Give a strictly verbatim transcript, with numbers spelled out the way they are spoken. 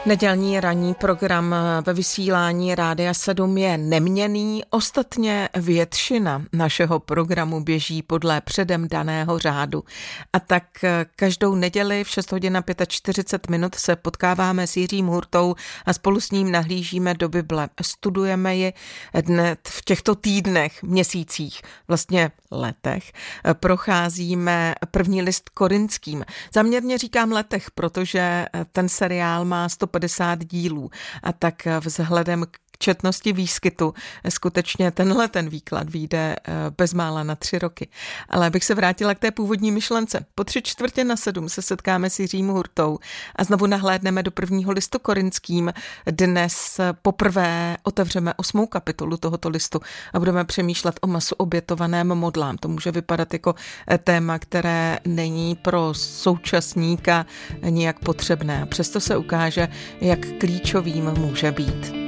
Nedělní ranní program ve vysílání Rádia sedm je neměnný, ostatně většina našeho programu běží podle předem daného řádu. A tak každou neděli v šest hodin a čtyřicet pět minut se potkáváme s Jiřím Hurtou a spolu s ním nahlížíme do Bible. Studujeme ji dnes v těchto týdnech, měsících, vlastně letech. Procházíme první list Korinským. Záměrně říkám letech, protože ten seriál má sto padesát dílů a tak vzhledem k četnosti výskytu skutečně tenhle ten výklad vyjde bezmála na tři roky. Ale abych se vrátila k té původní myšlence. Po tři čtvrtě na sedm se setkáme s Jiřím Hurtou a znovu nahlédneme do prvního listu Korinským. Dnes poprvé otevřeme osmou kapitolu tohoto listu a budeme přemýšlet o masu obětovaném modlám. To může vypadat jako téma, které není pro současníka nijak potřebné. A přesto se ukáže, jak klíčovým může být.